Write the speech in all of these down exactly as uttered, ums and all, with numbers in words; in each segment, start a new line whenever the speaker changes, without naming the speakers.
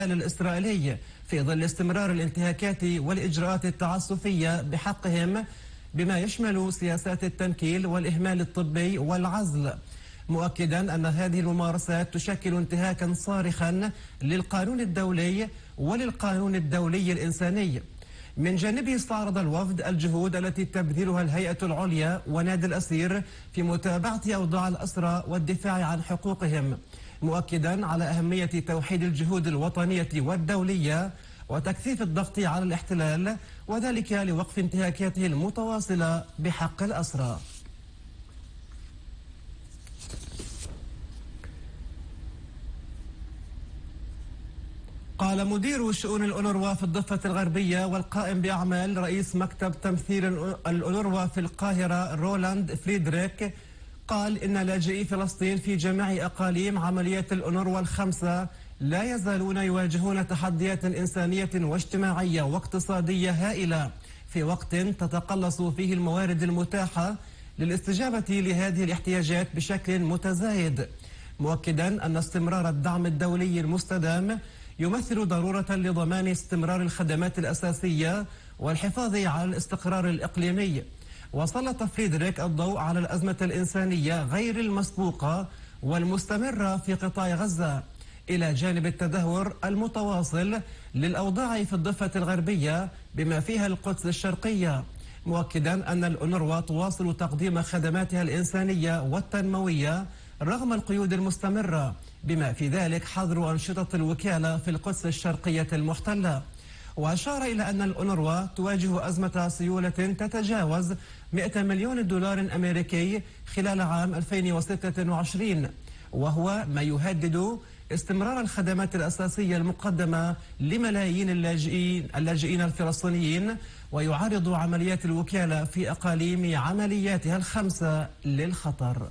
الإسرائيلي في ظل استمرار الانتهاكات والإجراءات التعسفية بحقهم بما يشمل سياسات التنكيل والإهمال الطبي والعزل، مؤكدا أن هذه الممارسات تشكل انتهاكا صارخا للقانون الدولي وللقانون الدولي الإنساني. من جانبه استعرض الوفد الجهود التي تبذلها الهيئة العليا ونادي الأسير في متابعة أوضاع الأسرى والدفاع عن حقوقهم، مؤكدا على أهمية توحيد الجهود الوطنية والدولية وتكثيف الضغط على الاحتلال، وذلك لوقف انتهاكاته المتواصلة بحق الأسرى. قال مدير شؤون الأونروا في الضفة الغربية والقائم بأعمال رئيس مكتب تمثيل الأونروا في القاهرة رولاند فريدريك، قال إن لاجئي فلسطين في جميع أقاليم عمليات الأونروا الخمسة لا يزالون يواجهون تحديات إنسانية واجتماعية واقتصادية هائلة في وقت تتقلص فيه الموارد المتاحة للاستجابة لهذه الاحتياجات بشكل متزايد، مؤكدا أن استمرار الدعم الدولي المستدام يمثل ضرورة لضمان استمرار الخدمات الأساسية والحفاظ على الاستقرار الإقليمي. وسلط فريدريك الضوء على الأزمة الإنسانية غير المسبوقة والمستمرة في قطاع غزة، إلى جانب التدهور المتواصل للأوضاع في الضفة الغربية بما فيها القدس الشرقية، مؤكدا أن الأونروا تواصل تقديم خدماتها الإنسانية والتنموية رغم القيود المستمرة، بما في ذلك حظر أنشطة الوكالة في القدس الشرقية المحتلة. وأشار إلى أن الأونروا تواجه أزمة سيولة تتجاوز مئة مليون دولار أمريكي خلال عام ألفين وستة وعشرين، وهو ما يهدد استمرار الخدمات الأساسية المقدمة لملايين اللاجئين اللاجئين الفلسطينيين، ويعرض عمليات الوكالة في أقاليم عملياتها الخمسة للخطر.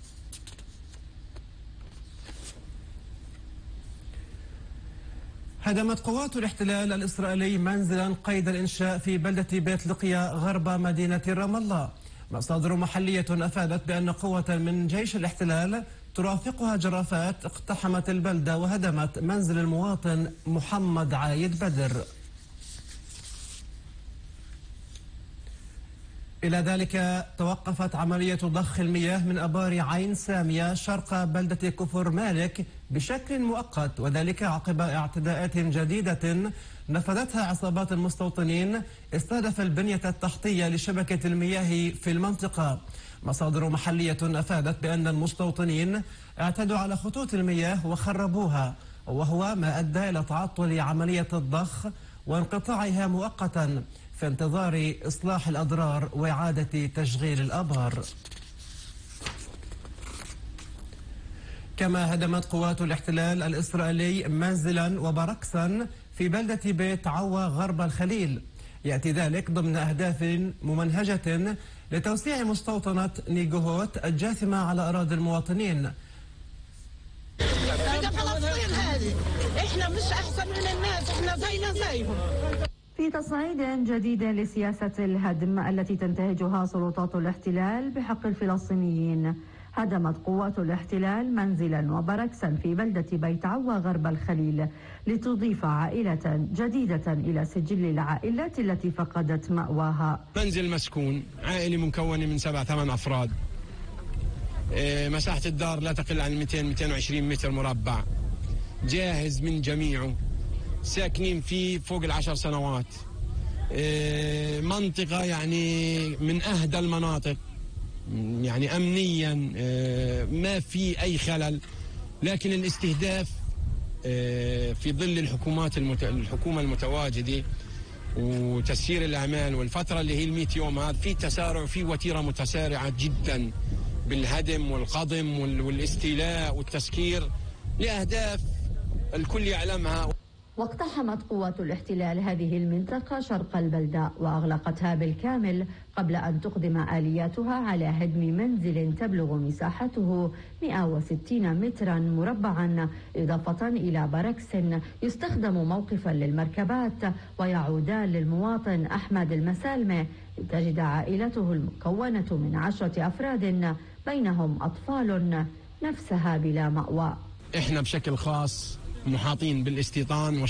هدمت قوات الاحتلال الإسرائيلي منزلا قيد الإنشاء في بلدة بيت لقيا غرب مدينة رام الله. مصادر محلية أفادت بأن قوة من جيش الاحتلال ترافقها جرافات اقتحمت البلدة وهدمت منزل المواطن محمد عايد بدر. إلى ذلك توقفت عملية ضخ المياه من أبار عين سامية شرق بلدة كفر مالك بشكل مؤقت، وذلك عقب اعتداءات جديدة نفذتها عصابات المستوطنين استهدف البنية التحتية لشبكة المياه في المنطقة. مصادر محلية أفادت بأن المستوطنين اعتدوا على خطوط المياه وخربوها، وهو ما أدى إلى تعطل عملية الضخ وانقطاعها مؤقتا في انتظار إصلاح الأضرار وإعادة تشغيل الآبار. كما هدمت قوات الاحتلال الإسرائيلي منزلا وبركسا في بلدة بيت عوا غرب الخليل، يأتي ذلك ضمن أهداف ممنهجة لتوسيع مستوطنة نيجوهوت الجاثمة على أراضي المواطنين.
فلسطين هذه احنا مش أحسن من الناس، احنا زينا زيهم.
في تصعيد جديد لسياسة الهدم التي تنتهجها سلطات الاحتلال بحق الفلسطينيين، هدمت قوات الاحتلال منزلا وبركسا في بلدة بيت عوا غرب الخليل لتضيف عائلة جديدة إلى سجل العائلات التي فقدت مأواها.
منزل مسكون عائلي مكون من سبع ثمان أفراد، مساحة الدار لا تقل عن مئتين مئتين وعشرين متر مربع، جاهز من جميعه، ساكنين فيه فوق العشر سنوات، منطقة يعني من أهدى المناطق، يعني أمنيا ما في أي خلل، لكن الاستهداف في ظل الحكومات المت... الحكومة المتواجدة وتسيير الأعمال والفترة اللي هي المئة يوم هذا في تسارع، في وتيرة متسارعة جدا بالهدم والقضم والاستيلاء والتسكير لأهداف الكل يعلمها.
واقتحمت قوات الاحتلال هذه المنطقة شرق البلدة وأغلقتها بالكامل قبل أن تقدم آلياتها على هدم منزل تبلغ مساحته مئة وستين مترا مربعا، إضافة إلى بركس يستخدم موقفا للمركبات ويعودان للمواطن أحمد المسالمة لتجد عائلته المكونة من عشرة أفراد بينهم أطفال نفسها بلا مأوى.
إحنا بشكل خاص محاطين بالاستيطان